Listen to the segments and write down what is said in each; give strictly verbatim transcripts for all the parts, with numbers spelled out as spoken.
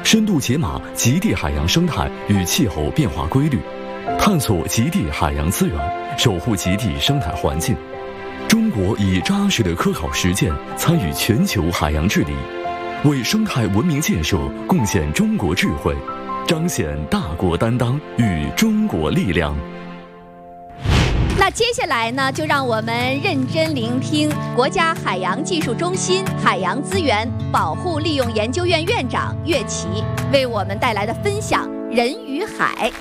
深度解码极地海洋生态与气候变化规律，探索极地海洋资源，守护极地生态环境。中国以扎实的科考实践参与全球海洋治理，为生态文明建设贡献中国智慧，彰显大国担当与中国力量。 那接下来呢，就让我们认真聆听国家海洋技术中心海洋资源保护利用研究院院长岳琦为我们带来的分享《人与海》。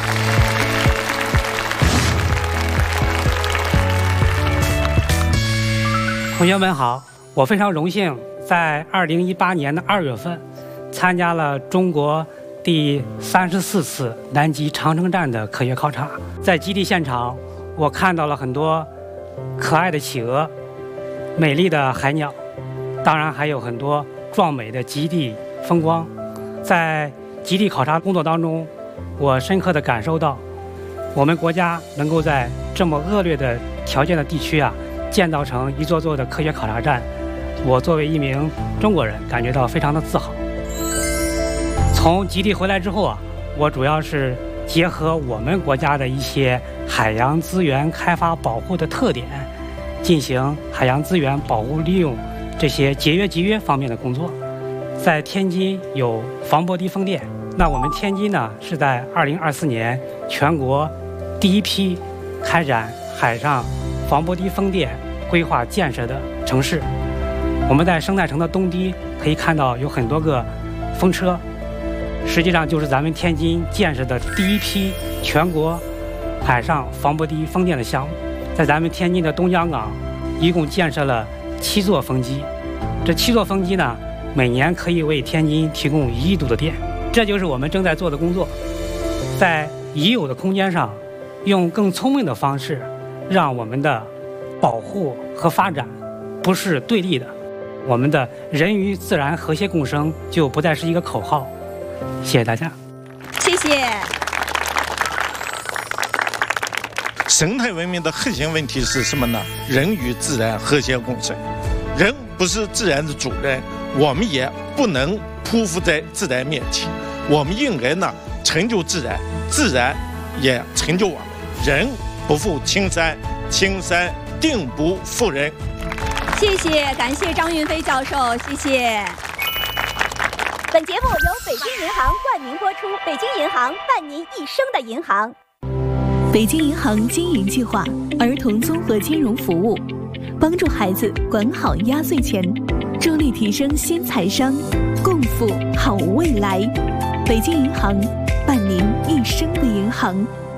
同学们好，我非常荣幸在二零一八年的二月份参加了中国第三十四次南极长城站的科学考察。在基地现场，我看到了很多可爱的企鹅、美丽的海鸟，当然还有很多壮美的极地风光。在极地考察工作当中，我深刻地感受到，我们国家能够在这么恶劣的条件的地区啊，建造成一座座的科学考察站，我作为一名中国人，感觉到非常的自豪。从极地回来之后啊，我主要是结合我们国家的一些海洋资源开发保护的特点，进行海洋资源保护利用这些节约集约方面的工作。在天津有防波堤风电，那我们天津呢是在二零二四年全国第一批开展海上防波堤风电规划建设的城市。我们在生态城的东堤可以看到有很多个风车，实际上就是咱们天津建设的第一批全国海上防波堤风电的项目。在咱们天津的东江港，一共建设了七座风机，这七座风机呢，每年可以为天津提供一亿度的电。这就是我们正在做的工作，在已有的空间上，用更聪明的方式，让我们的保护和发展不是对立的，我们的人与自然和谐共生就不再是一个口号。谢谢大家。 谢谢。 生态文明的核心问题是什么呢？人与自然和谐共生。人不是自然的主人，我们也不能匍匐在自然面前。我们应该呢成就自然，自然也成就我们。人不负青山，青山定不负人。 谢谢，感谢张云飞教授，谢谢。本节目由北京银行冠名播出，北京银行伴您一生的银行。 北京银行经营计划，儿童综合金融服务，帮助孩子管好压岁钱，助力提升新财商，共赴好未来。北京银行，伴您一生的银行。